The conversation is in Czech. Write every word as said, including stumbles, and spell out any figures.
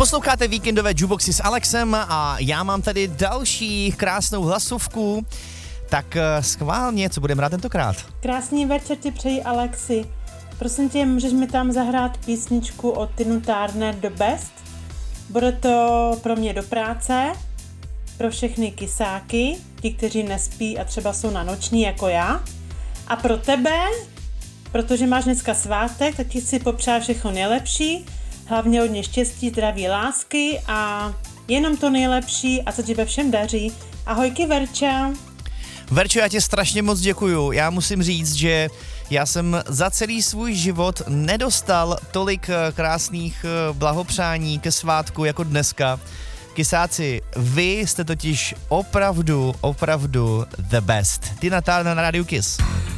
Posloucháte víkendové Jukeboxy s Alexem a já mám tady další krásnou hlasovku. Tak schválně, co budeme hrát tentokrát? Krásný večer ti přeji, Alexi. Prosím tě, můžeš mi tam zahrát písničku od Tinu Turner The Best? Bude to pro mě do práce, pro všechny kysáky, ti, kteří nespí a třeba jsou na noční jako já. A pro tebe, protože máš dneska svátek, tak ti chci popřát všechno nejlepší, hlavně hodně štěstí, zdraví, lásky a jenom to nejlepší a co ti ve všem daří. Ahojky, Verča. Verčo, já tě strašně moc děkuju. Já musím říct, že já jsem za celý svůj život nedostal tolik krásných blahopřání ke svátku jako dneska. Kysáci, vy jste totiž opravdu, opravdu the best. Tina Turner na rádiu Kiss.